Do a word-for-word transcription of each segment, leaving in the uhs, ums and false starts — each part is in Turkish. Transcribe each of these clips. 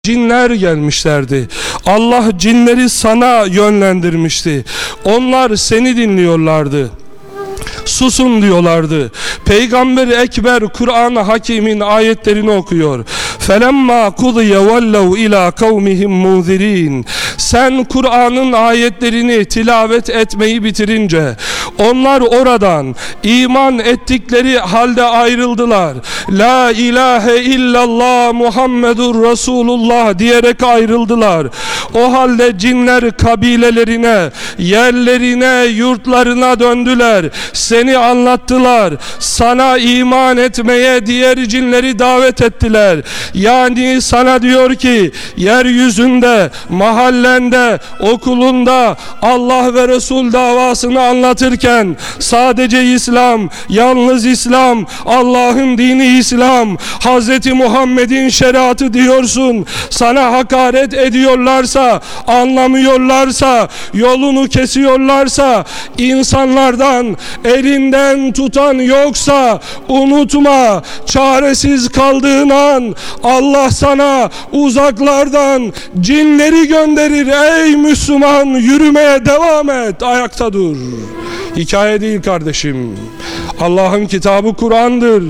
Cinler gelmişlerdi. Allah cinleri sana yönlendirmişti. Onlar seni dinliyorlardı. Susun diyorlardı. Peygamber-i Ekber Kur'an-ı Hakim'in ayetlerini okuyor. فَلَمَّا قُضِيَ وَلَّوْا اِلَى قَوْمِهِمْ مُنْذِرِينَ Sen Kur'an'ın ayetlerini tilavet etmeyi bitirince onlar oradan iman ettikleri halde ayrıldılar. La ilahe illallah Muhammedur Resulullah diyerek ayrıldılar. O halde cinler kabilelerine, yerlerine, yurtlarına döndüler. Seni anlattılar. Sana iman etmeye diğer cinleri davet ettiler. Yani sana diyor ki yeryüzünde, mahallende, okulunda Allah ve Resul davasını anlatırken sadece İslam, yalnız İslam, Allah'ın dini İslam, Hazreti Muhammed'in şeriatı diyorsun. Sana hakaret ediyorlarsa, anlamıyorlarsa, yolunu kesiyorlarsa, insanlardan elinden tutan yoksa unutma, çaresiz kaldığın an Allah sana uzaklardan cinleri gönderir. Ey Müslüman, yürümeye devam et, ayakta dur. Hikaye değil kardeşim. Allah'ın kitabı Kur'an'dır.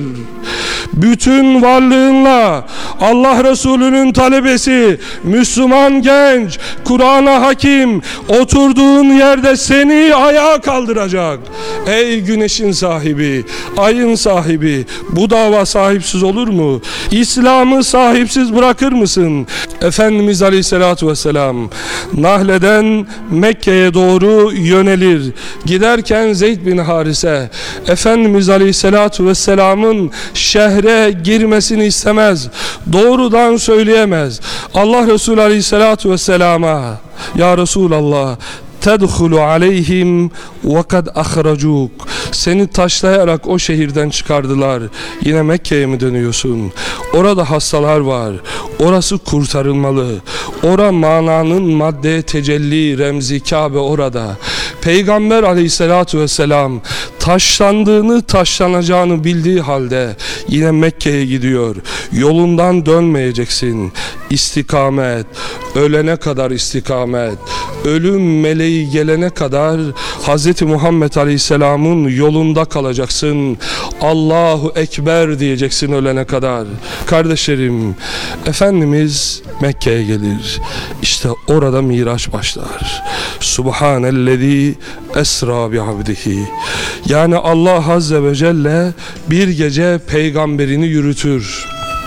Bütün varlığınla Allah Resulü'nün talebesi, Müslüman genç, Kur'an'a hakim, oturduğun yerde seni ayağa kaldıracak. Ey güneşin sahibi, ayın sahibi, bu dava sahipsiz olur mu? İslam'ı sahipsiz bırakır mısın? Efendimiz Aleyhisselatü Vesselam Nahle'den Mekke'ye doğru yönelir. Giderken Zeyd bin Harise Efendimiz Aleyhisselatü Vesselam'ın şehre girmesini istemez. Doğrudan söyleyemez. Allah Resulü Aleyhisselatü Vesselam'a ya Resulallah tedhulu aleyhim ve kad ahracuk. Seni taşlayarak o şehirden çıkardılar. Yine Mekke'ye mi dönüyorsun? Orada hastalar var. Orası kurtarılmalı. Ora mananın maddeye tecelli remzi Kabe orada. Peygamber Aleyhisselatü Vesselam taşlandığını, taşlanacağını bildiği halde yine Mekke'ye gidiyor. Yolundan dönmeyeceksin. İstikamet, ölene kadar istikamet, ölüm meleği gelene kadar Hz. Muhammed Aleyhisselam'ın yolunda kalacaksın. Allahu Ekber diyeceksin ölene kadar. Kardeşlerim, Efendimiz Mekke'ye gelir. İşte orada Miraç başlar. Subhanellezi esra bi abdihi. Yani Allah Azze ve Celle bir gece peygamberini yürütür.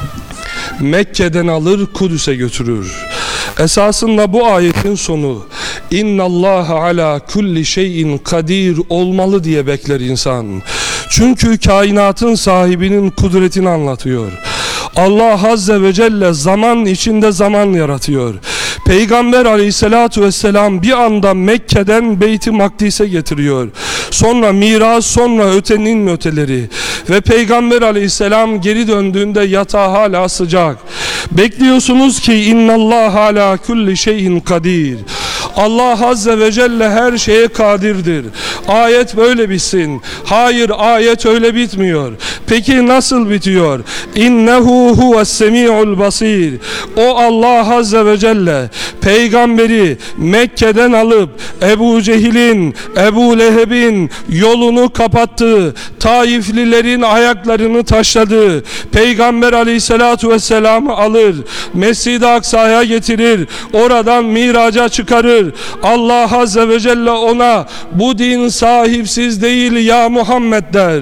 Mekke'den alır, Kudüs'e götürür. Esasında bu ayetin sonu İnnallâhe alâ kulli şeyin kadir olmalı diye bekler insan. Çünkü kainatın sahibinin kudretini anlatıyor. Allah Azze ve Celle zaman içinde zaman yaratıyor. Peygamber Aleyhisselatü Vesselam bir anda Mekke'den Beyt-i Makdis'e getiriyor. Sonra Miraç, sonra ötenin öteleri. Ve Peygamber Aleyhisselam geri döndüğünde yatağı hala sıcak. Bekliyorsunuz ki innallâhe alâ kulli şeyin kadir. Allah Azze ve Celle her şeye kadirdir. Ayet böyle bitsin. Hayır, ayet öyle bitmiyor. Peki nasıl bitiyor? İnnehu huves-semî'ul basîr. O Allah Azze ve Celle peygamberi Mekke'den alıp Ebu Cehil'in, Ebu Leheb'in yolunu kapattı. Taiflilerin ayaklarını taşladı. Peygamber Aleyhisselatü Vesselam'ı alır. Mescid-i Aksa'ya getirir. Oradan Miraç'a çıkarır. Allah Azze ve Celle ona bu din sahipsiz değil ya Muhammed der.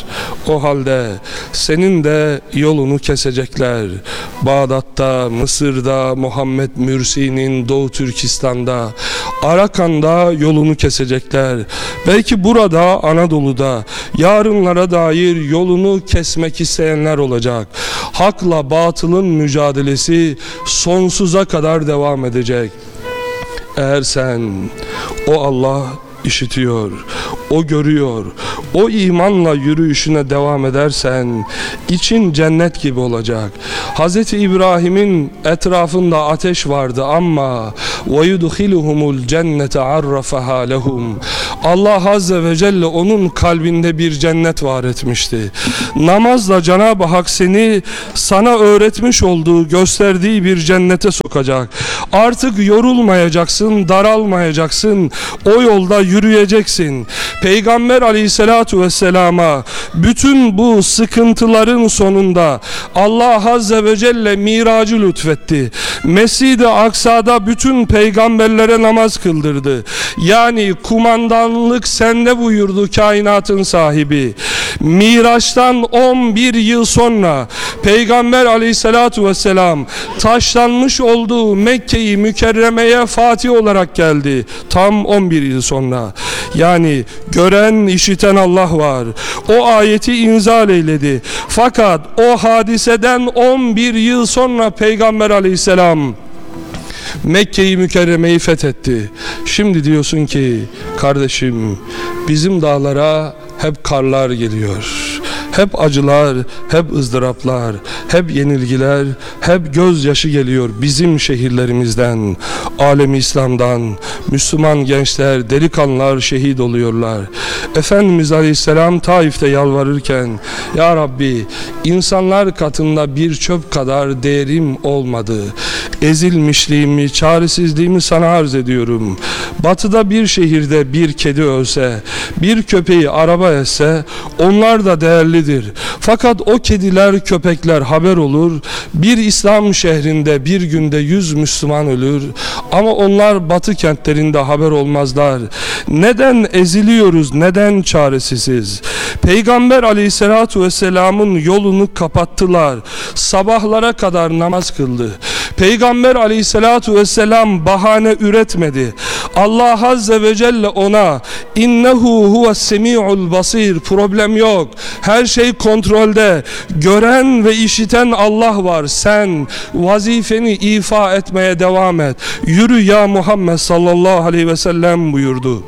O halde senin de yolunu kesecekler. Bağdat'ta, Mısır'da, Muhammed Mürsi'nin Doğu Türkistan'da, Arakan'da yolunu kesecekler. Belki burada, Anadolu'da yarınlara dair yolunu kesmek isteyenler olacak. Hakla batılın mücadelesi sonsuza kadar devam edecek. Eğer sen o Allah işitiyor, o görüyor, o imanla yürüyüşüne devam edersen için cennet gibi olacak. Hz. İbrahim'in etrafında ateş vardı ama وَيُدْخِلُهُمُ الْجَنَّةَ عَرَّفَهَا لَهُمْ Allah Azze ve Celle onun kalbinde bir cennet var etmişti. Namazla Cenab-ı Hak seni sana öğretmiş olduğu, gösterdiği bir cennete sokacak. Artık yorulmayacaksın, daralmayacaksın. O yolda yürüyeceksin. Peygamber Aleyhisselatu Vesselam'a bütün bu sıkıntıların sonunda Allah Azze ve Celle miracı lütfetti. Mescid-i Aksa'da bütün peygamberlere namaz kıldırdı. Yani kumandanlık sende buyurdu kainatın sahibi. Miraç'tan on bir yıl sonra Peygamber Aleyhisselatu Vesselam taşlanmış olduğu Mekke-i Mükerreme'ye Fatih olarak geldi. Tam on bir yıl sonra. Yani gören, işiten Allah var. O ayeti inzal eyledi. Fakat o hadiseden on bir yıl sonra Peygamber Aleyhisselam Mekke-i Mükerreme'yi fethetti. Şimdi diyorsun ki kardeşim, bizim dağlara hep karlar geliyor. Hep acılar, hep ızdıraplar, hep yenilgiler, hep gözyaşı geliyor bizim şehirlerimizden, alem-i İslam'dan. Müslüman gençler, delikanlılar şehit oluyorlar. Efendimiz Aleyhisselam Taif'te yalvarırken, Ya Rabbi, insanlar katında bir çöp kadar değerim olmadı. Ezilmişliğimi, çaresizliğimi sana arz ediyorum. Batıda bir şehirde bir kedi ölse, bir köpeği araba etse, onlar da değerlidir. Fakat o kediler, köpekler haber olur. Bir İslam şehrinde bir günde yüz Müslüman ölür. Ama onlar Batı kentlerinde haber olmazlar. Neden eziliyoruz? Neden çaresiziz? Peygamber Aleyhisselatu Vesselam'ın yolunu kapattılar. Sabahlara kadar namaz kıldı. Peygamber Aleyhisselatu Vesselam bahane üretmedi. Allah Azze ve Celle ona innehu huves semi'ul basir, problem yok. Her şey kontrolde. Gören ve işiten Allah var. Sen vazifeni ifa etmeye devam et. Yürü ya Muhammed sallallahu aleyhi ve sellem buyurdu.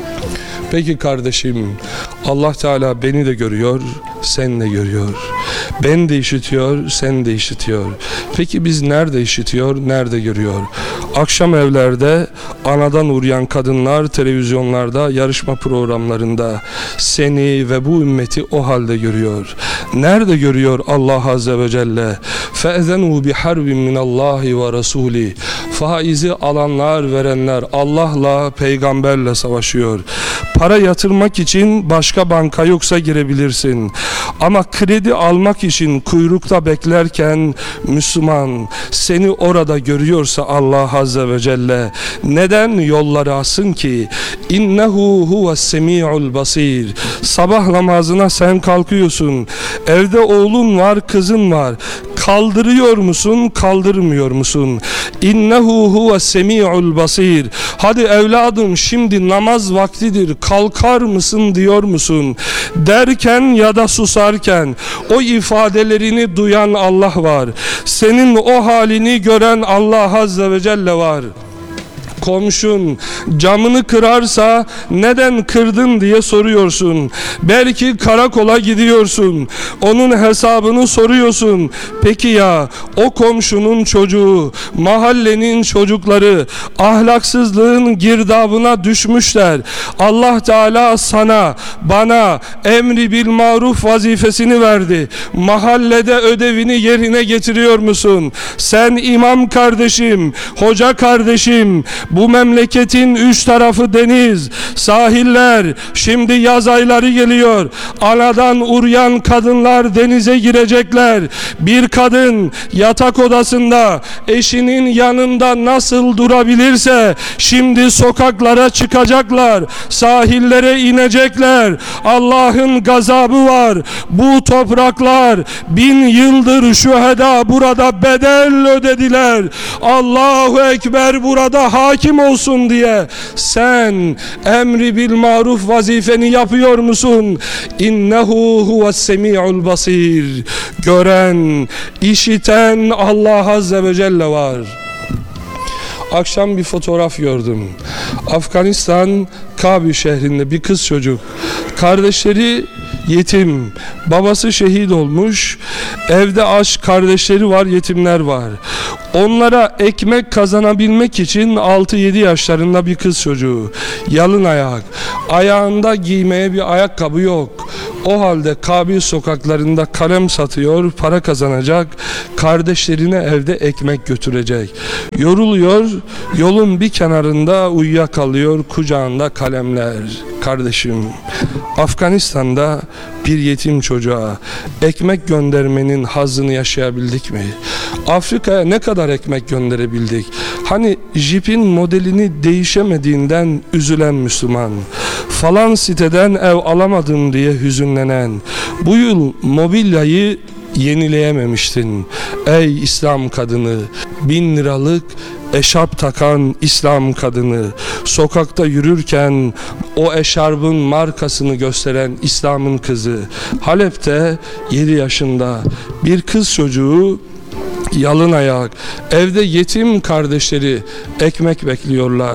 Peki kardeşim, Allah Teala beni de görüyor, sen de görüyor. Ben de işitiyor, sen de işitiyor. Peki biz nerede işitiyor, nerede görüyor? Akşam evlerde anadan uğrayan kadınlar televizyonlarda, yarışma programlarında seni ve bu ümmeti o halde görüyor. Nerede görüyor Allah Azze ve Celle? فَاَذَنُوا بِحَرْبٍ مِنَ اللّٰهِ وَرَسُولِهِ. Faizi alanlar, verenler Allah'la, peygamberle savaşıyor. Para yatırmak için başka banka yoksa girebilirsin. Ama kredi almak için kuyrukta beklerken Müslüman seni orada görüyorsa Allah Azze ve Celle neden yolları asın ki? İnnehu huves semi'ul basir. Sabah namazına sen kalkıyorsun. Evde oğlun var, kızın var. Kaldırıyor musun, kaldırmıyor musun? İnnehu huves semi'ul basir. Hadi evladım şimdi namaz vaktidir, kalkar mısın diyor musun? Derken ya da susarken o ifadelerini duyan Allah var. Senin o halini gören Allah Azze ve Celle var. Komşun camını kırarsa neden kırdın diye soruyorsun. Belki karakola gidiyorsun. Onun hesabını soruyorsun. Peki ya o komşunun çocuğu, mahallenin çocukları ahlaksızlığın girdabına düşmüşler. Allah Teala sana, bana emri bil maruf vazifesini verdi. Mahallede ödevini yerine getiriyor musun? Sen imam kardeşim, hoca kardeşim, bu memleketin üç tarafı deniz, sahiller, şimdi yaz ayları geliyor. Anadan uğrayan kadınlar denize girecekler. Bir kadın yatak odasında eşinin yanında nasıl durabilirse şimdi sokaklara çıkacaklar, sahillere inecekler. Allah'ın gazabı var. Bu topraklar bin yıldır şüheda burada bedel ödediler. Allahu Ekber burada hakim olsun diye sen emri bil maruf vazifeni yapıyor musun? İnnehu huves semi'ul basir. Gören, işiten Allah Azze ve Celle var. Akşam bir fotoğraf gördüm. Afganistan Kabil şehrinde bir kız çocuk. Kardeşleri yetim. Babası şehit olmuş. Evde aç kardeşleri var, yetimler var. Onlara ekmek kazanabilmek için altı yedi yaşlarında bir kız çocuğu, yalın ayak, ayağında giymeye bir ayakkabı yok. O halde Kabil sokaklarında kalem satıyor, para kazanacak, kardeşlerine evde ekmek götürecek. Yoruluyor, yolun bir kenarında uyuyakalıyor, kucağında kalemler. Kardeşim, Afganistan'da bir yetim çocuğa ekmek göndermenin hazzını yaşayabildik mi? Afrika'ya ne kadar ekmek gönderebildik? Hani jipin modelini değişemediğinden üzülen Müslüman, falan siteden ev alamadım diye hüzünlenen, bu yıl mobilyayı yenileyememiştin. Ey İslam kadını, bin liralık eşarp takan İslam kadını, sokakta yürürken o eşarbın markasını gösteren İslam'ın kızı, Halep'te yedi yaşında bir kız çocuğu, yalın ayak, evde yetim kardeşleri ekmek bekliyorlar.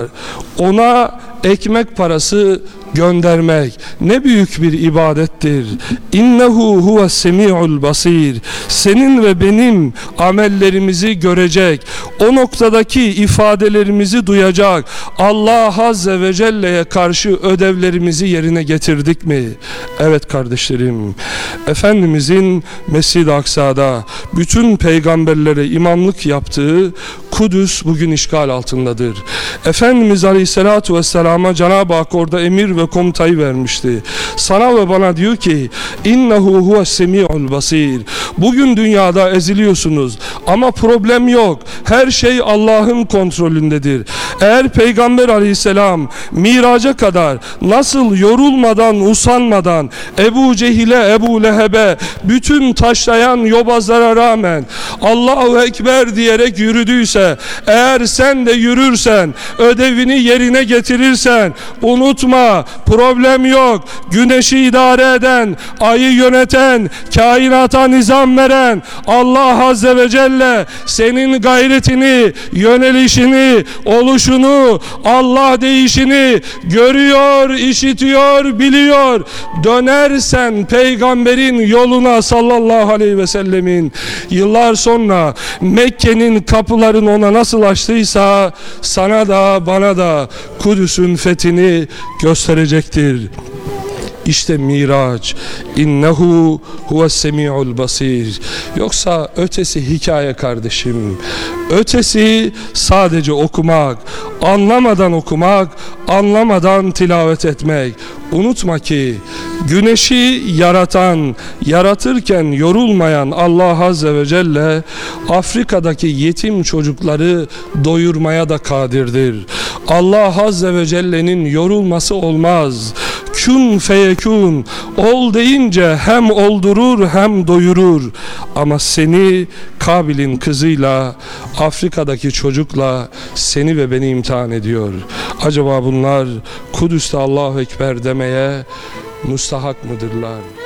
Ona ekmek parası göndermek ne büyük bir ibadettir. İnnehu huves semi'ul basir. Senin ve benim amellerimizi görecek, o noktadaki ifadelerimizi duyacak. Allah Azze ve Celle'ye karşı ödevlerimizi yerine getirdik mi? Evet kardeşlerim, Efendimizin Mescid-i Aksa'da bütün peygamberlere imamlık yaptığı Kudüs bugün işgal altındadır. Efendimiz Aleyhisselatü Vesselam'a Cenab-ı Hak orada emir ve komutayı vermişti. Sana ve bana diyor ki innehu huves semi'ul basir. Bugün dünyada eziliyorsunuz ama problem yok. Her şey Allah'ın kontrolündedir. Eğer Peygamber Aleyhisselam Miraca kadar nasıl yorulmadan, usanmadan Ebu Cehil'e, Ebu Leheb'e, bütün taşlayan yobazlara rağmen Allahu Ekber diyerek yürüdüyse, eğer sen de yürürsen, ödevini yerine getirirsen, unutma, problem yok. Güneşi idare eden, ayı yöneten, kainata nizam veren Allah Azze ve Celle senin gayretini, yönelişini, oluşunu, Allah deyişini görüyor, işitiyor, biliyor. Dönersen peygamberin yoluna sallallahu aleyhi ve sellemin, yıllar sonra Mekke'nin kapılarını ona nasıl açtıysa sana da bana da Kudüs'ün fethini gösterecektir. İşte Miraç, innehu huves semi'ul basir. Yoksa ötesi hikaye kardeşim. Ötesi sadece okumak, anlamadan okumak, anlamadan tilavet etmek. Unutma ki güneşi yaratan, yaratırken yorulmayan Allah Azze ve Celle Afrika'daki yetim çocukları doyurmaya da kadirdir. Allah Azze ve Celle'nin yorulması olmaz. Kün feyekün, ol deyince hem oldurur hem doyurur. Ama seni Kabil'in kızıyla, Afrika'daki çocukla seni ve beni imtihan ediyor. Acaba bunlar Kudüs'te Allahu Ekber demeye müstahak mıdırlar?